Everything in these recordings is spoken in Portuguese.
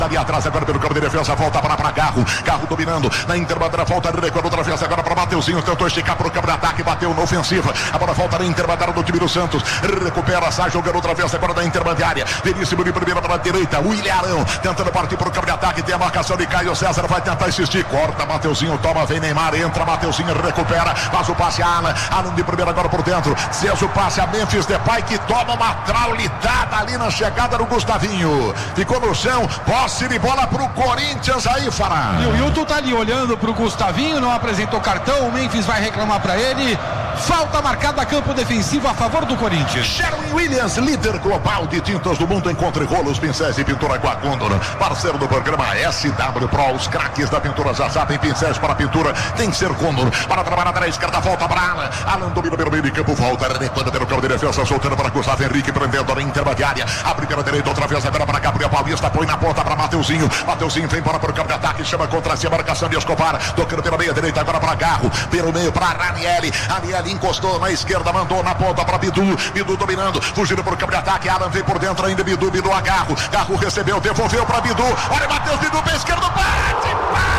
Ali atrás agora pelo campo de defesa, volta para Garro dominando, na interbandeira, volta de recuo, outra vez agora para Mateuzinho, tentou esticar para o campo de ataque, bateu na ofensiva, a bola volta na interbandeira do time do Santos, recupera, sai jogando outra vez agora na interbandeira, Veríssimo de primeira para a direita, William Arão, tentando partir para o campo de ataque, tem a marcação de Caio César, vai tentar insistir, corta Mateuzinho, toma, vem Neymar, entra Mateuzinho, recupera, faz o passe a Alan de primeira agora por dentro, fez o passe a Memphis Depay, que toma uma traulitada ali na chegada do Gustavinho, ficou no chão, posse de bola pro Corinthians aí, Fará. E o Hilton tá ali olhando pro Gustavinho, não apresentou cartão, o Memphis vai reclamar pra ele. Falta marcada, campo defensivo a favor do Corinthians. Sherwin Williams, líder global de tintas do mundo, encontre rolos, pincéis e pintura com a Condor. Parceiro do programa SW Pro, os craques da pintura já sabem, pincéis para pintura, tem que ser Condor. Para trabalhar na esquerda, volta para Alan domina pelo meio de campo, volta, recuando pelo campo de defesa, soltando para Gustavo Henrique, prendendo na intermediária, abre pela direita, outra vez agora para Gabriel Paulista, põe na ponta para Mateuzinho vem para o campo de ataque, chama contra si a marcação de Escobar, tocando pela meia direita agora para Garro, pelo meio para Ranieri encostou na esquerda, mandou na ponta para Bidu dominando, fugindo para o campo de ataque, Alan vem por dentro ainda, Bidu a Garro recebeu, devolveu para Bidu, olha Matheus Bidu, pé esquerdo, bate,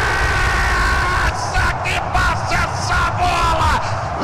passa, que passa essa bola,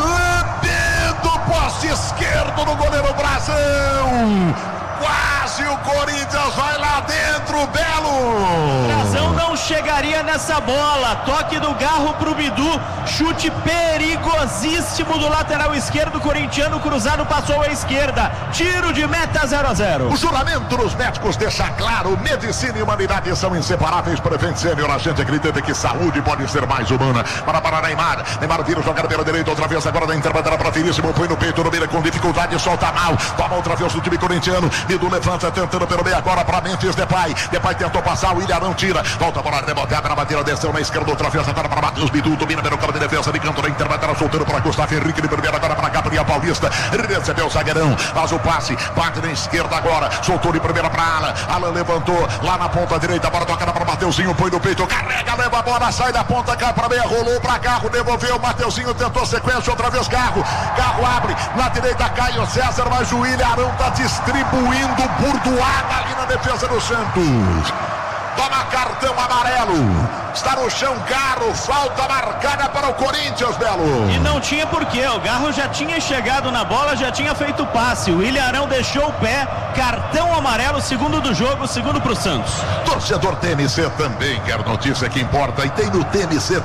lambendo poste esquerdo do goleiro Brazão. Quase o Corinthians vai lá dentro, Belo. Brazão não chegaria nessa bola. Toque do Garro pro Bidu. Chute perigosíssimo do lateral esquerdo corintiano. Cruzado, passou à esquerda. Tiro de meta, 0-0. O juramento dos médicos deixa claro: medicina e humanidade são inseparáveis. Prevent Senior, a gente acredita que saúde pode ser mais humana. Para Neymar vira jogar pela direita, outra vez agora da interbandeira para Veríssimo, põe no peito, no meio com dificuldade, solta mal, toma outra vez o time corintiano. Bidu levanta, tentando pelo meio agora para Memphis Depay tentou passar, o William Arão tira, volta a bola rebotada na batida, desceu na esquerda, outra vez agora para Matheus Bidu, domina pelo campo de defesa, de canto na interbandeira, soltando para Gustavo Henrique de primeira agora para Gabriel Paulista, recebeu o zagueirão, faz o passe, bate na esquerda agora, soltou de primeira para Alan levantou, lá na ponta direita, para tocar para Mateuzinho, põe no peito, carrega, leva a bola, sai da ponta, cai para meia, rolou para Garro, devolveu, Mateuzinho tentou sequência, outra vez Garro abre, na direita Caio César, mas o William Arão tá distribuindo burdoada ali na defesa do Santos. Toma cartão amarelo. Está no chão Garro, falta marcada para o Corinthians, Belo. E não tinha porquê, o Garro já tinha chegado na bola, já tinha feito o passe. O William Arão deixou o pé, cartão amarelo, segundo do jogo, segundo para o Santos. Torcedor TMC também quer notícia que importa e tem no TMC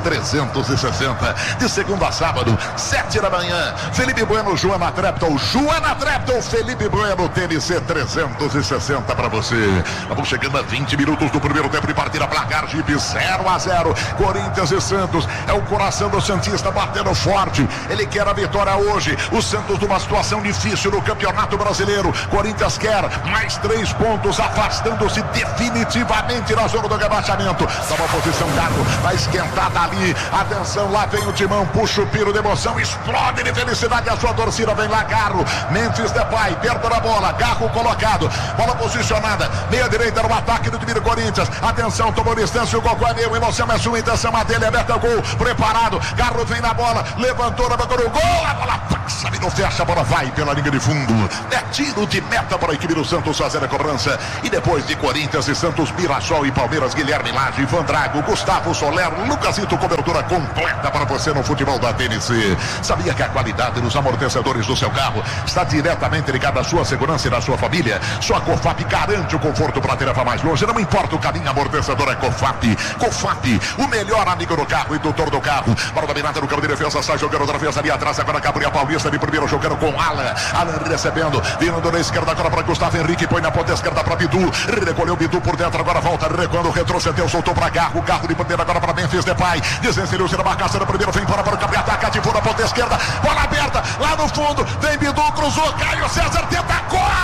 360. De segunda a sábado, 7 da manhã. Felipe Bueno, Joana Trepton, Felipe Bueno, TMC 360 para você. Vamos chegando a 20 minutos do primeiro tempo de partida, placar Jeep 0-0, Corinthians e Santos, é o coração do Santista batendo forte, ele quer a vitória hoje, o Santos numa situação difícil no Campeonato Brasileiro, Corinthians quer mais 3 pontos, afastando-se definitivamente na zona do rebaixamento, toma posição Garro, vai esquentada ali, atenção, lá vem o Timão, puxa o piro de emoção, explode de felicidade a sua torcida, vem lá Garro, Memphis Depay, perto da bola, Garro colocado, bola posicionada, meia direita no ataque do time do Corinthians, atenção, tomou distância, o Gogó é meu, emoção é sua, intenção a dele, aberta o gol, preparado, Garro vem na bola, levantou, bateu no gol, a bola passa, não fecha, a bola vai pela linha de fundo, é tiro de meta para a equipe do Santos fazer a cobrança, e depois de Corinthians e Santos, Mirassol e Palmeiras, Guilherme Lage, Ivan Drago, Gustavo Soler, Lucasito, cobertura completa para você no futebol da TNC. Sabia que a qualidade dos amortecedores do seu carro está diretamente ligada à sua segurança e da sua família? Só a Cofap garante o conforto para te levar mais longe, não importa o caminho, amortecedor é Cofap, o melhor amigo do carro, indutor do carro, para dominada no campo de defesa, sai jogando outra vez ali atrás, agora Gabriel Paulista de primeiro jogando com Alan recebendo, vindo na esquerda agora para Gustavo Henrique, põe na ponta esquerda para Bidu, recolheu Bidu por dentro, agora volta, recuando, retrocedeu, soltou para Garro de primeiro agora para Memphis Depay, desencilhou-se na marcação do primeiro, vem para o campo de ataque, ativou na ponta esquerda, bola aberta, lá no fundo, vem Bidu, cruzou, Caio César tenta,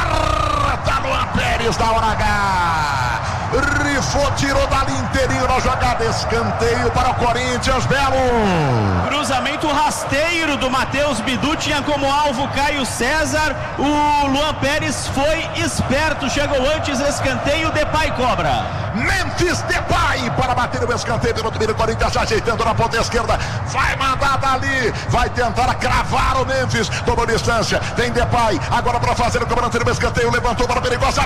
corta Luan Pérez da hora H. Rifou, tirou dali inteirinho na jogada, escanteio para o Corinthians, Belo. Cruzamento rasteiro do Matheus Bidu, tinha como alvo Caio César, o Luan Pérez foi esperto, chegou antes, escanteio, Depay cobra. Memphis Depay Vai para bater o escanteio pelo time do Corinthians, ajeitando na ponta esquerda. Vai mandar dali. Vai tentar cravar o Memphis. Tomou distância. Tem Depay. Agora para fazer o cobrança do escanteio. Levantou para a perigosa.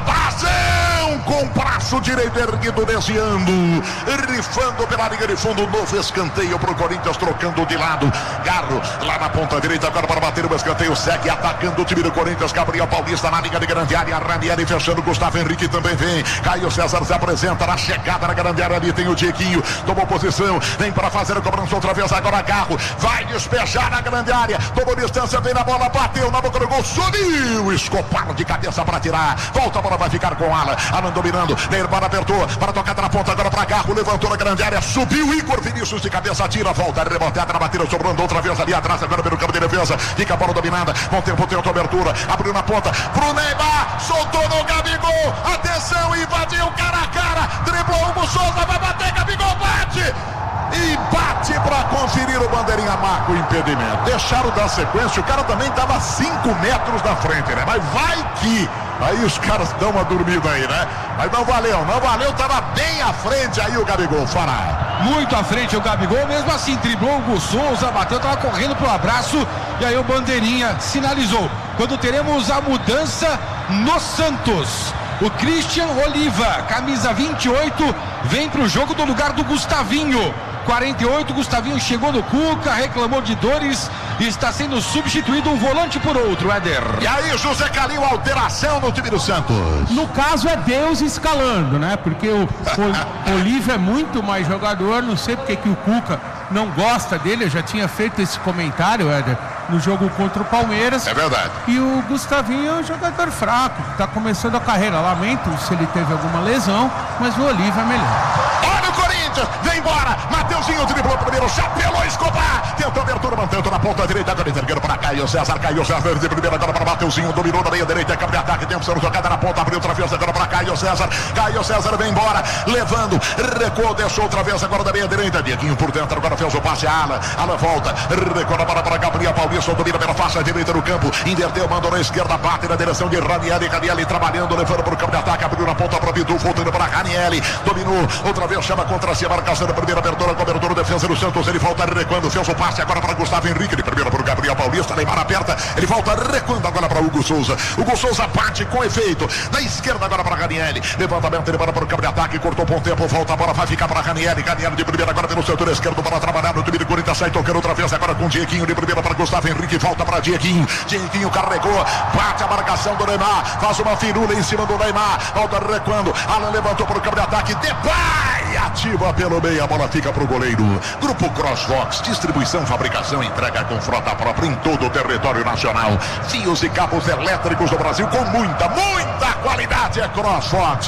Ação com o braço direito erguido, desviando. Rifando pela linha de fundo. Novo escanteio para o Corinthians, trocando de lado. Garro lá na ponta direita. Agora para bater o escanteio. Segue atacando o time do Corinthians. Gabriel Paulista na linha de grande área. Ranieri fechando. Gustavo Henrique também vem. Caio César se apresenta na chegada na grande área. Ali tem o Dieguinho. Tomou posição. Vem para fazer a cobrança outra vez. Agora Garro. Vai despejar na grande área. Tomou distância. Vem na bola. Bateu na boca do gol. Subiu. Escopar de cabeça para tirar. Volta a bola. Vai ficar com Alan. Alan dominando. Neymar apertou. Para tocar na ponta. Agora para Garro. Levantou na grande área. Subiu. Igor Vinícius de cabeça. Tira. Volta. Reboteada na batida. Sobrando outra vez ali atrás. Agora pelo campo de defesa. Fica a bola dominada. Com tempo tem outra abertura. Abriu na ponta. Pro Neymar. Soltou no Gabigol. Atenção. Invadiu cara a cara. Driblou Hugo Souza. Vai bater. Gabigol bate. E bate para conferir o bandeirinha, marca o impedimento. Deixaram dar sequência, o cara também estava 5 metros da frente, né? Mas vai que... Aí os caras dão uma dormida aí, né? Mas não valeu, estava bem à frente aí o Gabigol, Fará. Muito à frente o Gabigol, mesmo assim driblou o Hugo Souza, bateu, estava correndo pro abraço e aí o bandeirinha sinalizou. Quando teremos a mudança no Santos. O Christian Oliva, camisa 28, vem pro jogo do lugar do Gustavinho. 48, Gustavinho chegou no Cuca, reclamou de dores e está sendo substituído um volante por outro, Éder. E aí, José Calil, alteração no time do Santos. No caso é Deus escalando, né? Porque o Oliva é muito mais jogador, não sei porque que o Cuca não gosta dele, eu já tinha feito esse comentário, Éder, no jogo contra o Palmeiras. É verdade. E o Gustavinho é um jogador fraco, está começando a carreira, lamento se ele teve alguma lesão, mas o Oliva é melhor. Olha o Corinthians, vem embora, Mateuzinho driblou primeiro, chapelou, Escobar, tentou abertura, mantendo na ponta direita, agora entregando para Caio César de primeira, agora para Mateuzinho, dominou na meia direita, campo de ataque, tempo sendo jogada na ponta, abriu outra vez, agora para Caio César vem embora, levando, recuou, deixou outra vez, agora da meia direita, Dieguinho por dentro, agora fez o passe a Alan volta, recuou a bola para Gabriel Paulista, domina pela faixa direita do campo, inverteu, mandou na esquerda, bate na direção de Ranieri trabalhando, levando para o campo de ataque, abriu na ponta para Bidu, voltando para Ranieri, dominou, outra vez chama contra si, marcação da primeira abertura, cobertura, defesa do Santos, ele volta recuando, fez o passe agora para Gustavo Henrique, de primeira para o Gabriel Paulista, Neymar aperta, ele volta recuando agora para Hugo Souza bate com efeito, na esquerda agora para Ranieri, levantamento, ele para o campo de ataque, cortou por tempo, volta a bola, vai ficar para Ranieri de primeira agora pelo setor esquerdo para trabalhar no time do Corinthians, sai tocando outra vez agora com Dieguinho, de primeira para Gustavo Henrique, volta para Dieguinho carregou, bate a marcação do Neymar, faz uma firula em cima do Neymar, volta recuando, Alan levantou para o campo de ataque, Depay ativa pelo meio, a bola fica para o goleiro. Grupo CrossFox, distribuição, fabricação, entrega com frota própria em todo o território nacional, fios e cabos elétricos do Brasil com muita qualidade, é CrossFox.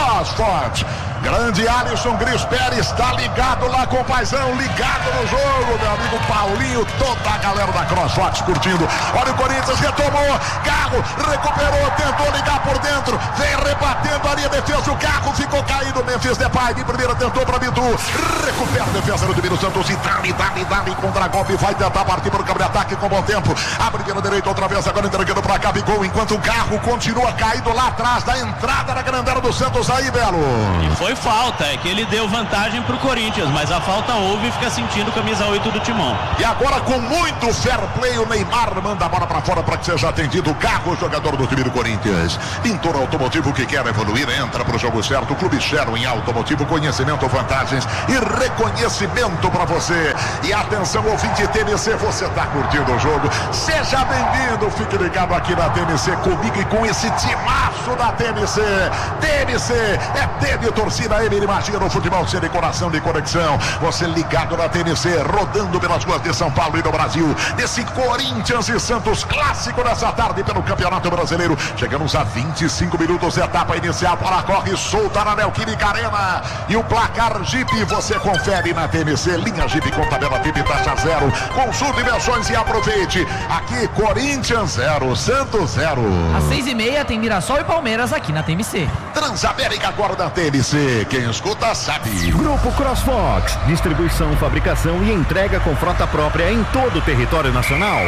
Grande Alisson Grisperi está ligado lá com o paizão, ligado no jogo, meu amigo Paulinho, toda a galera da CrossFox curtindo. Olha o Corinthians, retomou, Garro recuperou, tentou ligar por dentro, vem rebatendo ali a defesa, o Garro ficou caído, Memphis Depay de primeira tentou para Bidu, recupera a defesa do time do Santos e dá-lhe contra-golpe, vai tentar partir para o campo de ataque com bom tempo, abre pela direita outra vez, agora entregando para Gabigol, enquanto o Garro continua caído lá atrás da entrada na grande área do Santos, aí Belo. E foi falta, é que ele deu vantagem pro Corinthians, mas a falta houve e fica sentindo camisa 8 do Timão. E agora com muito fair play, o Neymar manda a bola para fora para que seja atendido o Garro, jogador do time do Corinthians. Pintor automotivo que quer evoluir, entra pro jogo certo, Clube Chero em automotivo, conhecimento, vantagens e reconhecimento para você. E atenção, ouvinte TMC, você tá curtindo o jogo, seja bem-vindo, fique ligado aqui na TMC comigo e com esse timaço da TMC. TMC é T de torcida, ele imagina o futebol ser de coração, de conexão. Você ligado na TNC, rodando pelas ruas de São Paulo e do Brasil, desse Corinthians e Santos clássico nessa tarde pelo Campeonato Brasileiro. Chegamos a 25 minutos, etapa inicial, para corre solta na Neoquímica Arena. E o placar Jeep você confere na TNC, linha Jeep com tabela VIP taxa 0. Consulte versões e aproveite. Aqui Corinthians 0, Santos 0. Às 6h30 tem Mirassol e Palmeiras aqui na TMC. Transamérica agora da TNC. porque quem escuta sabe. Grupo CrossFox, distribuição, fabricação e entrega com frota própria em todo o território nacional.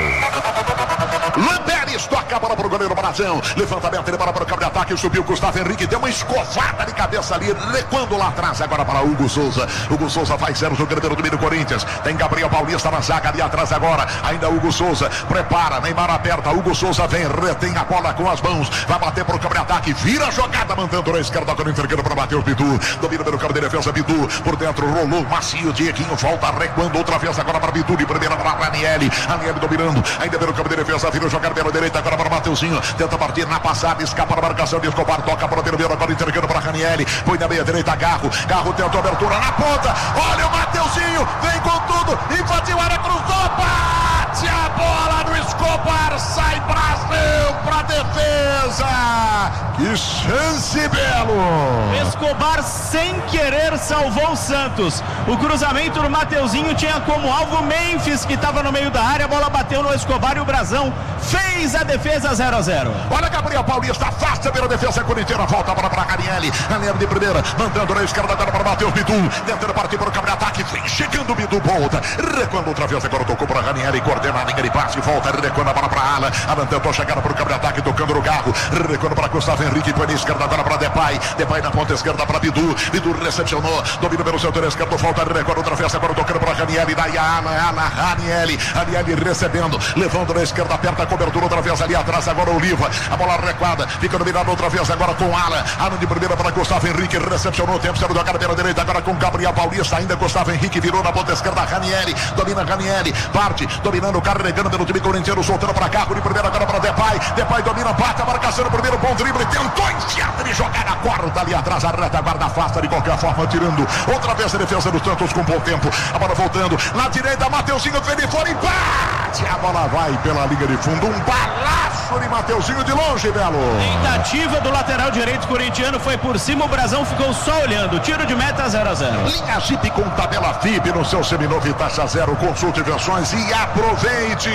Luan Pérez toca a bola para o goleiro Brazão. Levantamento, ele bola para o campo de ataque. Subiu Gustavo Henrique, deu uma escovada de cabeça ali, recuando lá atrás. Agora para Hugo Souza. Hugo Souza faz 0 no primeiro domínio do Corinthians. Tem Gabriel Paulista na zaga ali atrás agora. Ainda Hugo Souza prepara. Neymar aperta. Hugo Souza vem, retém a bola com as mãos. Vai bater para o campo de ataque. Vira a jogada, mandando na esquerda. Agora entregando para bater o Bidu. Domina pelo campo de defesa. Bidu por dentro, rolou macio. Dieguinho volta recuando outra vez agora para Bidu. De primeira para Ranieri. Ranieri dominando. Ainda pelo campo de defesa. Vira jogar pela direita agora para Mateuzinho. Tenta partir na passada. Escapa na marcação de Escobar. Toca para o primeiro. Agora entregando para Ranieri. Põe na meia direita Garro. Garro tenta a abertura na ponta. Olha o Mateuzinho. Vem com tudo. Invadiu a área. Cruzou. Bate a bola do Escobar. Sai Brasil para defesa. Que chance, Belo. Escobar sem querer salvou o Santos. O cruzamento do Mateuzinho tinha como alvo Memphis, que estava no meio da área. A bola bateu no Escobar e o Brazão fez a defesa 0-0. Olha Gabriel Paulista, afasta pela defesa corintiana. Volta para Ranieri. Ranieri de primeira, mandando na esquerda agora para Matheus Bidu. Tentando partir para o campo de ataque. Vem chegando o Bidu, volta. Recuando outra vez, agora tocou para Ranieri. Coordena a linha de passe, volta. Recuando a bola para a ala. Alan tentou chegar para o campo de ataque, tocando no Garro. Recuando para Gustavo Henrique. Põe na esquerda agora para Depay. Depay na ponta esquerda para Bidu. Bidu recepcionou. Domina pelo setor esquerdo. Volta. Recuando outra vez, agora tocando para Ranieri. Daí a ala. Ranieri. Ranieri recebendo. Levando na esquerda, aperta a cobertura outra vez ali atrás. Agora Oliva. A bola recuada. Fica dominado outra vez agora com Ala. Ala de primeira para Gustavo Henrique. Recepcionou o tempo. Saiu da cara pela direita agora com Gabriel Paulista. Ainda Gustavo Henrique virou na ponta esquerda. Ranieri. Domina Ranieri. Parte. Dominando, carregando pelo time corintiano. Soltando para Carro de primeira agora para Depay. Depay domina, bate a marcação no primeiro. Bom drible. Tentou enfiar de jogar a corda ali atrás. A retaguarda afasta de qualquer forma. Tirando outra vez a defesa do Santos com bom tempo. A bola voltando. Na direita, Mateuzinho fez de fora. Empate. A bola vai pela linha de fundo. Um balaço de Mateuzinho de longe, Belo. Tentativa do lateral direito corintiano foi por cima. O Brazão ficou só olhando. Tiro de meta 0-0. Linha Jeep com tabela FIP no seu seminovo e taxa zero. Consulte versões e aproveite.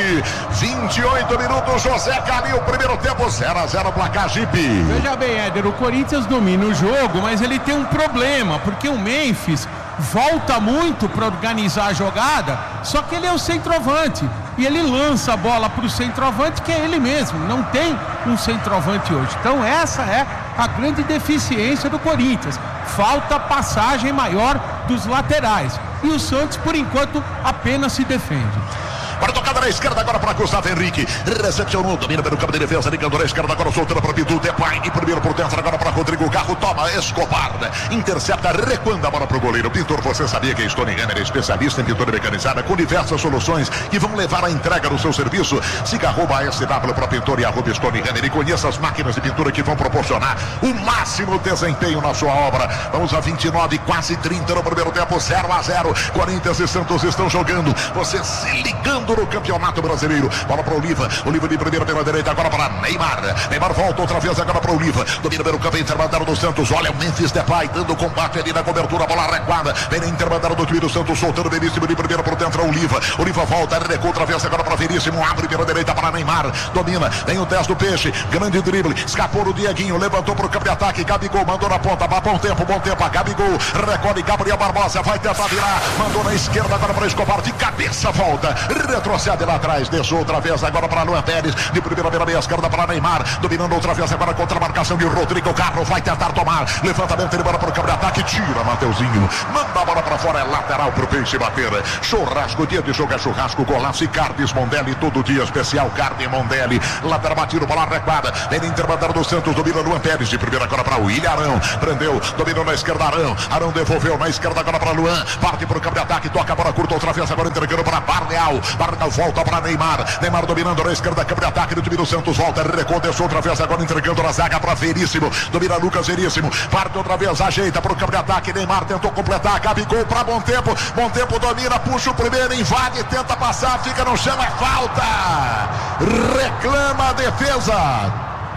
28 minutos. José Calil, primeiro tempo 0-0 placar Jeep. Veja bem, Éder, o Corinthians domina o jogo, mas ele tem um problema, porque o Memphis volta muito para organizar a jogada, só que ele é o centroavante e ele lança a bola para o centroavante, que é ele mesmo. Não tem um centroavante hoje. Então essa é a grande deficiência do Corinthians. Falta passagem maior dos laterais. E o Santos, por enquanto, apenas se defende. Para tocada na esquerda agora para Gustavo Henrique. Recepcionou, domina pelo campo de defesa, ligando na esquerda agora, soltando para Bidu. Depay e primeiro por dentro agora para Rodrigo Garro. Toma Escobar, intercepta, recuando a bola para o goleiro. Pintor, você sabia que a Stone Hammer é especialista em pintura mecanizada com diversas soluções que vão levar a entrega do seu serviço? Siga @SW para Pintor e @Stone Hammer e conheça as máquinas de pintura que vão proporcionar o máximo desempenho na sua obra. Vamos a 29, quase 30 no primeiro tempo, 0-0. Corinthians e Santos estão jogando. Você se ligando no Campeonato Brasileiro. Bola para Oliva. Oliva de primeira pela direita agora para Neymar. Neymar volta outra vez agora para Oliva. Domina pelo campo intermandado do Santos. Olha o Memphis Depay dando combate ali na cobertura. Bola recuada. Vem na intermandado do time do Santos. Soltando Veríssimo de primeira por dentro. Oliva. Oliva volta. Recua outra vez agora para Veríssimo. Abre pela direita para Neymar. Domina. Vem o 10 do Peixe. Grande drible. Escapou o Dieguinho. Levantou para o campo de ataque. Gabigol mandou na ponta. Bom tempo. A Gabigol. Recolhe Gabriel Barbosa. Vai tentar virar. Mandou na esquerda agora para Escobar. De cabeça volta. Retrocede lá atrás, deixou outra vez agora para Luan Pérez, de primeira pela meia esquerda para Neymar, dominando outra vez agora contra a marcação de Rodrigo Carro, vai tentar tomar, levantamento, ele bola para o campo de ataque, tira Mateuzinho, manda a bola para fora, é lateral para o Peixe bater. Churrasco, dia de jogo é churrasco, Golaço e Carnes Mondelli, todo dia especial, Carne Mondelli, lateral batido, bola recuada, vem na intermandada do Santos, domina Luan Pérez, de primeira agora para o William Arão, prendeu, dominou na esquerda Arão devolveu na esquerda agora para Luan, parte para o campo de ataque, toca a bola curta outra vez, agora entregando para Barneal volta para Neymar dominando na esquerda, campo de ataque do time do Santos, volta, recondensou outra vez, agora entregando na zaga para Veríssimo, domina Lucas Veríssimo, parte outra vez, ajeita para o campo de ataque, Neymar tentou completar, Gabigol para bom tempo domina, puxa o primeiro, invade, tenta passar, fica no chão, é falta, reclama a defesa.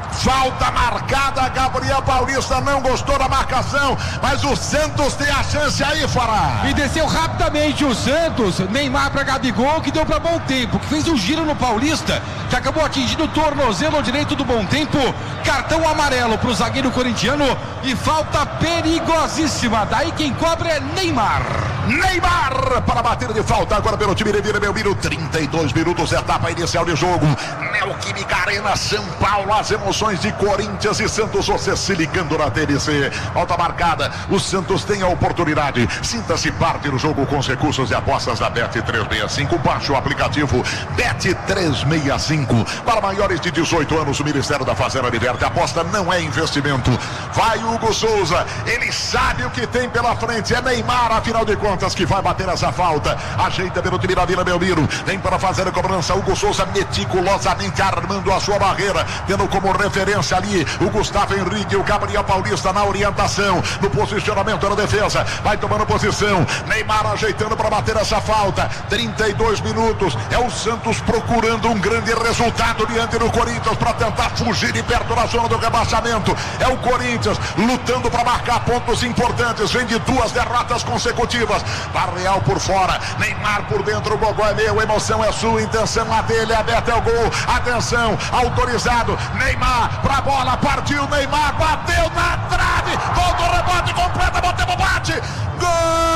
Falta marcada, Gabriel Paulista não gostou da marcação, mas o Santos tem a chance aí, Fará. E desceu rapidamente o Santos, Neymar para Gabigol, que deu para Bom Tempo, que fez um giro no Paulista, que acabou atingindo o tornozelo direito do Bom Tempo. Cartão amarelo para o zagueiro corintiano e falta perigosíssima. Daí quem cobra é Neymar. Neymar para bater de falta agora pelo time de Vila Belmiro. 32 minutos, etapa inicial de jogo. Neoquímica Arena, São Paulo. As emoções de Corinthians e Santos, você se ligando na TNC. Falta marcada, o Santos tem a oportunidade. Sinta-se parte do jogo com os recursos de apostas da Bet365. Baixe o aplicativo Bet365. Para maiores de 18 anos, o Ministério da Fazenda diverte. A aposta não é investimento. Vai Hugo Souza, ele sabe o que tem pela frente. É Neymar, afinal de contas, que vai bater essa falta. Ajeita pelo time da Vila Belmiro. Vem para fazer a cobrança. Hugo Souza meticulosamente armando a sua barreira, tendo como referência ali o Gustavo Henrique, o Gabriel Paulista na orientação, no posicionamento da defesa. Vai tomando posição. Neymar ajeitando para bater essa falta. 32 minutos. É o Santos procurando um grande resultado diante do Corinthians para tentar fugir de perto da zona do rebaixamento. É o Corinthians lutando para marcar pontos importantes. Vem de 2 derrotas consecutivas. Barreal por fora, Neymar por dentro. O gogó é meu, a emoção é sua, intenção é dele, aberto é o gol. Atenção, autorizado. Neymar pra bola, partiu. Neymar bateu na trave, voltou o rebote, completa, bateu, bate. Gol!